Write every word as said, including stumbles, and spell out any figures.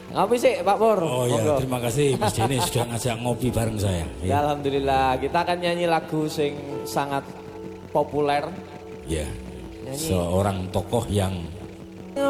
Ngopi sih Pak Pur. Oh ya, terima kasih Mas Denny sudah ngajak ngopi bareng saya. Ya, alhamdulillah, kita akan nyanyi lagu sing sangat populer. Ya. Nyanyi. Seorang tokoh yang